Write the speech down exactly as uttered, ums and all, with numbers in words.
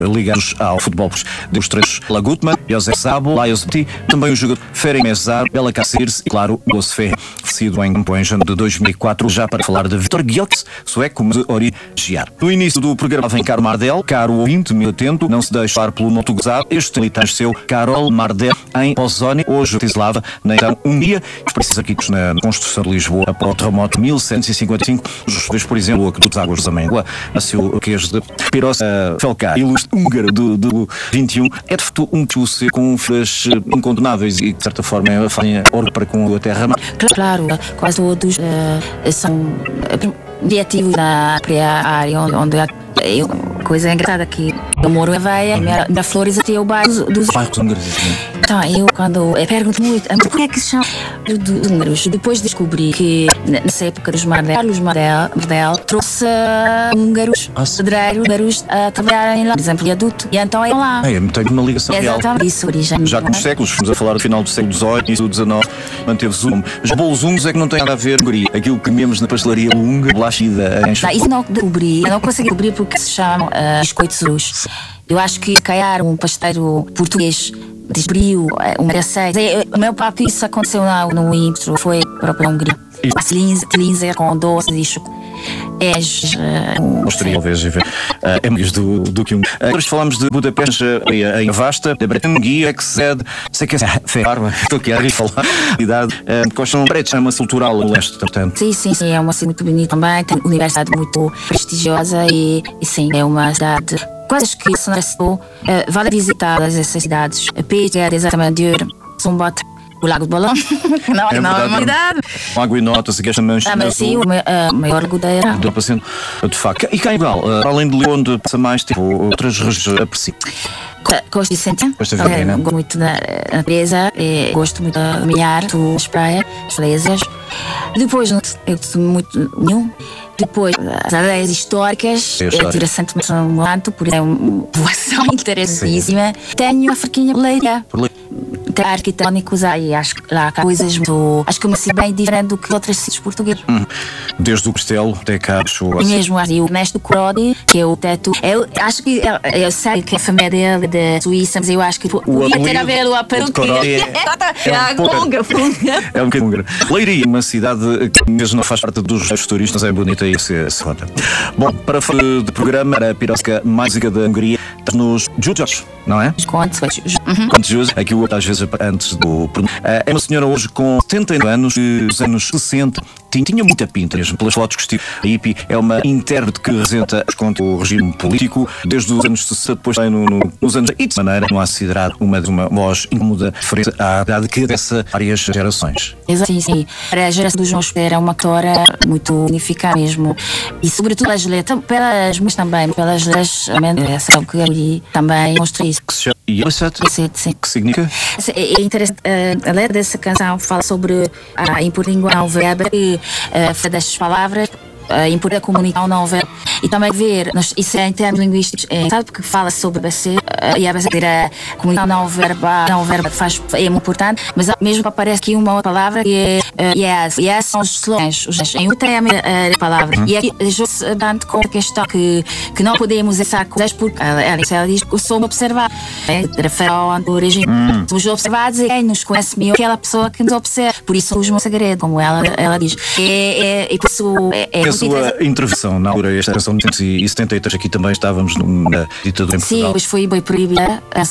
ligados ao futebol dos três Lagutman, José Sabo, Laios Beti, também o jogador Ferem Mezar, Bela Caceres e, claro, o Osfer, falecido em campo em janeiro de dois mil e quatro, já para falar de Vitor Gyökeres, sueco de origem gear. No início do programa vem Caro Mardel, caro ouvinte, me atento, não se deixe falar pelo moto gozado, este militante seu, Karol Mardel, em Pozónia, hoje utilizava na então Hungria, os países arquitetos na construção de Lisboa após o terremoto de mil setecentos e cinquenta e cinco, os por exemplo, o aqueduto das águas da Mengua, nasceu o que é de Piros Felkár, ilustre húngaro do, do vinte e um, é de facto um tio com figuras incontornáveis e de certa forma fazem ouro para com a terra. Claro, quase todos uh, são criativos na área onde há eu, coisa engraçada que eu moro em Veia, minha, minha Flores até o bairro dos bairros húngaros. Então, eu quando eu pergunto muito, porquê é que se chama dos húngaros? Depois descobri que nessa época dos Mardel, Carlos Mardel, Mardel trouxe uh, húngaros, pedreiros húngaros a trabalharem lá, por exemplo, viaduto. E então é lá. É, tem uma ligação real. Exatamente, isso, origem. Já com os séculos, fomos a falar do final do século dezoito, início do dezenove, manteve-se o nome. Os bolos húngaros é que não tem nada a ver com Hungria. Aquilo que comemos na pastelaria húngara, bolachida. Não, isso não descobri, eu não consegui descobrir porque se chama uh, biscoitos rus. Eu acho que se calhar um pasteiro português descobriu uma receita. O meu papo, isso aconteceu no, no intro, foi para a Hungria. A linzer com doces e chocolate. É. Mostraria talvez uh, é mais do, do que um. Agora uh, falamos de Budapeste uh, em Vasta, da Bretanguia, Exed, sei que é Ferrarba, estou aqui a falar. Idade, Costa Preto, é uma cultural no leste, portanto. Sim, sim, sim, é uma cidade muito bonita também, tem uma universidade muito prestigiosa e, e sim, é uma cidade. Coisas que se nasceu, uh, vale visitar essas cidades. A Peter, exatamente, Sombat. O Lago do Balão, não é, não é uma idade. O Lago Inota, se quer chamar Ah, mas sim, o uh, maior lago da era. De facto. E cá em Portugal, uh, além de Leão, onde passa mais tempo, outras regiões apreciam? Gosto de sentir. Gosto de ver, né? Gosto muito da natureza, gosto muito de caminhar nas praias, as lesas. Depois, eu gosto muito nenhum. Depois, as áreas históricas, é interessante, mas não muito, porque é uma voação interessantíssima. Tenho uma fraquinha por Leiria. Tem arquitetônicos aí, acho que lá há coisas muito. Acho que é uma cidade bem diferente do que outros sítios portugueses. Hum. Desde o castelo até cá, e mesmo assim, o Ernesto Corodi, que é o teto. Eu acho que. Eu, eu sei que a família dele é de Suíça, mas eu acho que podia ter a ver o apelo que é a Conga. É um bocadinho húngaro. Leiria, uma cidade que mesmo não faz parte dos turistas, é bonita e se conta. Bom, para falar de programa, a pirosca mágica da Hungria, está nos Jújos, não é? Contos, Contos Jújos, aqui o às vezes antes do. É uma senhora hoje com setenta e nove anos, dos anos sessenta, tinha muita pinta mesmo, pelas fotos que estive. A hippie é uma intérprete que representa contra o regime político desde os anos sessenta, depois tem no, no, nos anos e de maneira não há considerado uma, uma voz incômoda diferente à idade que dessa várias gerações. Exato, sim, sim. Para a geração dos João era uma cantora muito significante mesmo. E sobretudo pelas letras, pelas músicas também, pelas letras, essa é que ali também mostra isso. Que se chama Yelisat? Sim. Que significa? É interessante, a letra dessa canção fala sobre a importância não verbal e uh, destas palavras, a importância da comunicação não verbal. E também ver, isso é em termos linguísticos, é, sabe porque fala sobre a B C, uh, e a B C ter a comunicação não verbal, não verbal faz, é muito importante, mas mesmo aparece aqui uma outra palavra que é uh, yes, yes são os slogans, os em outra é a, a palavra. Uhum. E aqui ajuda-se tanto com a questão que, que não podemos usar coisas porque ela, ela, ela diz que eu sou observado, é, refere ao origem. Uhum. Somos observados e quem nos conhece melhor aquela pessoa que nos observa, por isso somos um segredo, como ela, ela diz. É, é, e por isso é, é a sua intervenção na altura, esta canção de mil novecentos e setenta e três, aqui também estávamos numa ditadura em Portugal. Sim, pois foi bem proibida.